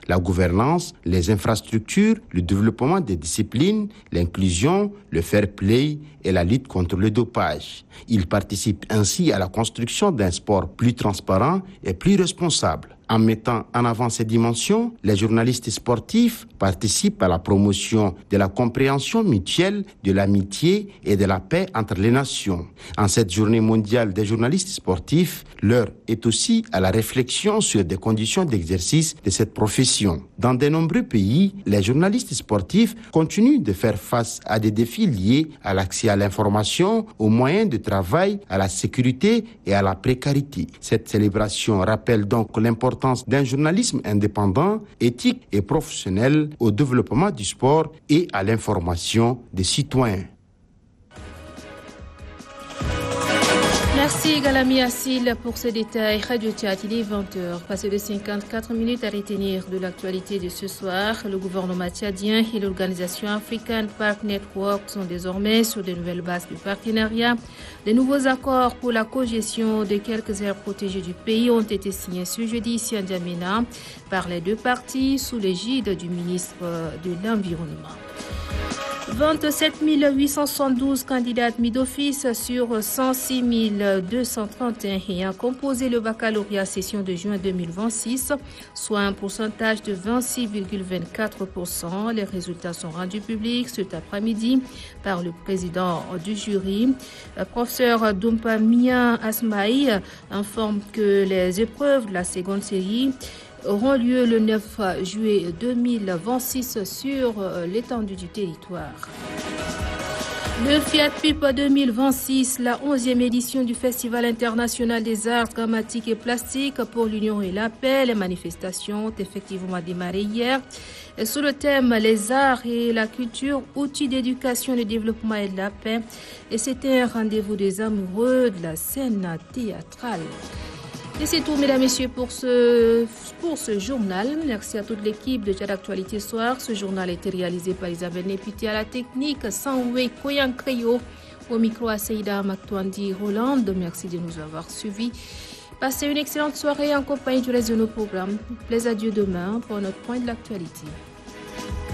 la gouvernance, les infrastructures, le développement des disciplines, l'inclusion, le fair play et la lutte contre le dopage. Il participe ainsi à la construction d'un sport plus transparent et plus responsable. En mettant en avant ces dimensions, les journalistes sportifs participent à la promotion de la compréhension mutuelle, de l'amitié et de la paix entre les nations. En cette journée mondiale des journalistes sportifs, l'heure est aussi à la réflexion sur des conditions d'exercice de cette profession. Dans de nombreux pays, les journalistes sportifs continuent de faire face à des défis liés à l'accès à l'information, aux moyens de travail, à la sécurité et à la précarité. Cette célébration rappelle donc l'importance d'un journalisme indépendant, éthique et professionnel au développement du sport et à l'information des citoyens. Merci Galami Assil pour ces détails. Radio Tchad, il est 20h, passé de 54 minutes à retenir de l'actualité de ce soir. Le gouvernement tchadien et l'organisation African Park Network sont désormais sur de nouvelles bases de partenariat. De nouveaux accords pour la cogestion de quelques aires protégées du pays ont été signés ce jeudi ici à N'Djamena par les deux parties sous l'égide du ministre de l'Environnement. 27 872 candidats admis d'office sur 106 231 ayant composé le baccalauréat session de juin 2026, soit un pourcentage de 26,24%. Les résultats sont rendus publics cet après-midi par le président du jury. Professeur Dumpamia Asmaï informe que les épreuves de la seconde série auront lieu le 9 juillet 2026 sur l'étendue du territoire. Le Fiat Pip 2026, la 11e édition du Festival international des arts dramatiques et plastiques pour l'Union et la paix. Les manifestations ont effectivement démarré hier sous le thème les arts et la culture, outils d'éducation, de développement et de la paix. Et c'était un rendez-vous des amoureux de la scène théâtrale. Et c'est tout, mesdames et messieurs, pour ce journal. Merci à toute l'équipe de Tchad Actualité Soir. Ce journal a été réalisé par Isabelle Népiti à la technique, Sanwe Koyankreyo, au micro à Seïda Maktouandi Roland. Merci de nous avoir suivis. Passez une excellente soirée en compagnie du reste de nos programmes. Plaise à Dieu demain pour notre point de l'actualité.